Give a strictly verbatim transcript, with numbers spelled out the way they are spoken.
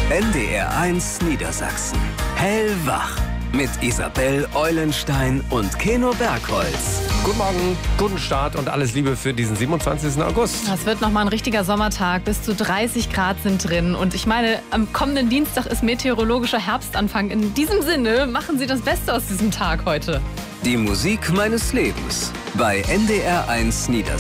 N D R eins Niedersachsen. Hellwach. Mit Isabel Eulenstein und Keno Bergholz. Guten Morgen, guten Start und alles Liebe für diesen siebenundzwanzigsten August. Das wird nochmal ein richtiger Sommertag. Bis zu dreißig Grad sind drin. Und ich meine, am kommenden Dienstag ist meteorologischer Herbstanfang. In diesem Sinne, machen Sie das Beste aus diesem Tag heute. Die Musik meines Lebens bei N D R eins Niedersachsen.